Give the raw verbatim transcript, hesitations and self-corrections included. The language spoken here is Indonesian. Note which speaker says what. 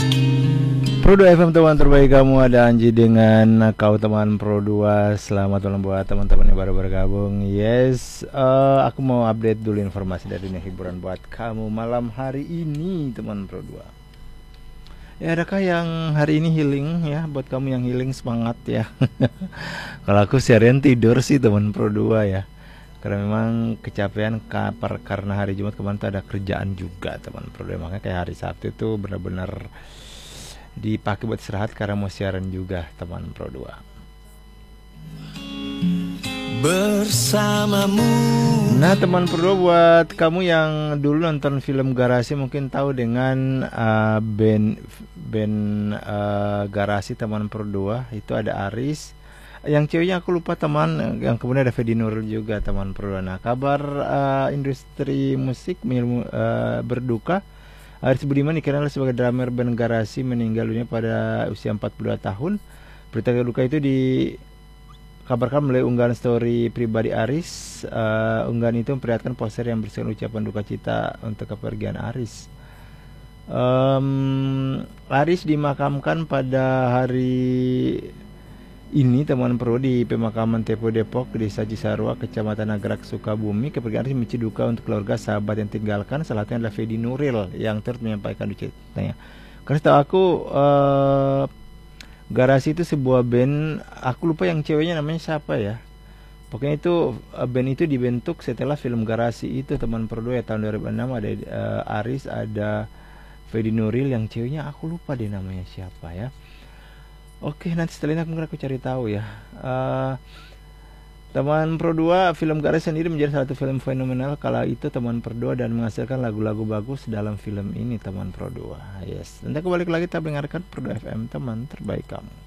Speaker 1: Pro dua F M teman terbaik kamu, ada Anji dengan kau teman Pro dua. Selamat malam buat teman-teman yang baru bergabung. Yes, uh, aku mau update dulu informasi dari dunia hiburan buat kamu malam hari ini teman Pro dua. Ya, adakah yang hari ini healing ya? Buat kamu yang healing, semangat ya. Kalau aku seharian tidur sih teman Pro dua ya, karena memang kecapean kapar, karena hari Jumat kemarin tuh ada kerjaan juga teman Pro dua. Makanya kayak hari Sabtu itu benar-benar dipakai buat istirahat karena mau siaran juga teman Pro dua. Bersamamu. Nah teman Pro dua, buat kamu yang dulu nonton film Garasi mungkin tahu dengan uh, band band uh, Garasi teman Pro dua. Itu ada Aris, yang ceweknya aku lupa teman, yang kemudian ada Fedi Nuril juga teman Pro dua. Nah kabar uh, industri musik uh, berduka. Aris Budiman dikenal sebagai drummer band Garasi meninggal dunia pada usia empat puluh dua tahun. Berita duka itu dikabarkan melalui unggahan story pribadi Aris. Uh, unggahan itu memperlihatkan poster yang berisikan ucapan duka cita untuk kepergian Aris. Um, Aris dimakamkan pada hari ini teman Pro di pemakaman Tepo Depok, Desa Cisarua, Kecamatan Nagrak, Sukabumi. Kepergian Aris memicu duka untuk keluarga, sahabat yang tinggalkan. Salah satunya adalah Fedi Nuril yang turut menyampaikan duka citanya. Karena setahu aku uh, Garasi itu sebuah band, aku lupa yang ceweknya namanya siapa ya. Pokoknya itu uh, band itu dibentuk setelah film Garasi itu teman Pro dua ya, tahun dua ribu enam. Ada uh, Aris, ada Fedi Nuril, yang ceweknya aku lupa deh namanya siapa ya. Oke, nanti setelah ini aku, aku cari tahu ya. Uh, teman Pro dua, film Garasi sendiri menjadi salah satu film fenomenal kala itu teman Pro dua, dan menghasilkan lagu-lagu bagus dalam film ini teman Pro dua. Yes, nanti aku balik lagi kita dengarkan Pro dua F M teman terbaik kamu.